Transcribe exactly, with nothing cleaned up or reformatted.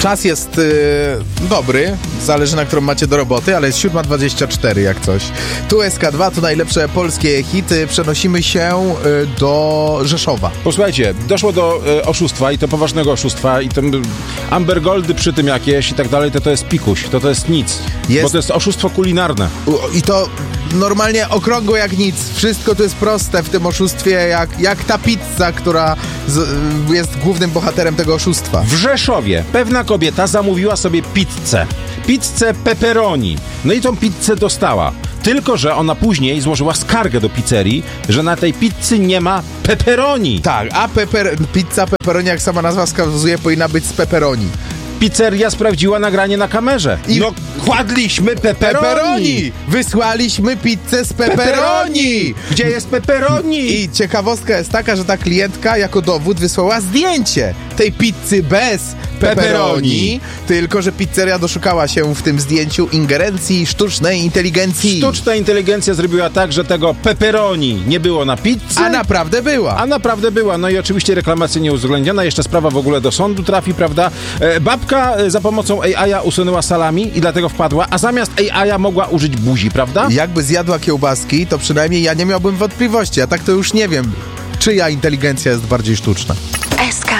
Czas jest y, dobry, zależy na którą macie do roboty, ale jest siódma dwadzieścia cztery jak coś. Tu S K dwa, tu najlepsze polskie hity. Przenosimy się y, do Rzeszowa. Posłuchajcie, doszło do y, oszustwa i to poważnego oszustwa i to y, Amber Goldy przy tym jakieś i tak dalej, to to jest pikuś, to to jest nic, Jest- bo to jest oszustwo kulinarne. U, I to normalnie okrągło jak nic. Wszystko tu jest proste w tym oszustwie, jak, jak ta pizza, która z, y, jest głównym bohaterem tego oszustwa. W Rzeszowie pewna kobieta zamówiła sobie pizzę. Pizzę pepperoni. No i tą pizzę dostała. Tylko że ona później złożyła skargę do pizzerii, że na tej pizzy nie ma pepperoni. Tak, a peper, pizza pepperoni, jak sama nazwa wskazuje, powinna być z pepperoni. Pizzeria sprawdziła nagranie na kamerze. I- No kładliśmy pepperoni. Pepperoni! Wysłaliśmy pizzę z pepperoni! Gdzie jest pepperoni? I ciekawostka jest taka, że ta klientka jako dowód wysłała zdjęcie tej pizzy bez pepperoni, Pepperoni. tylko że pizzeria doszukała się w tym zdjęciu ingerencji sztucznej inteligencji. Sztuczna inteligencja zrobiła tak, że tego pepperoni nie było na pizzy. A naprawdę była. A naprawdę była. No i oczywiście reklamacja nieuwzględniona. Jeszcze sprawa w ogóle do sądu trafi, prawda? E, babka e, za pomocą A I usunęła salami i dlatego wpadła, a zamiast A I mogła użyć buzi, prawda? Jakby zjadła kiełbaski, to przynajmniej ja nie miałbym wątpliwości, a tak to już nie wiem, czyja inteligencja jest bardziej sztuczna. S K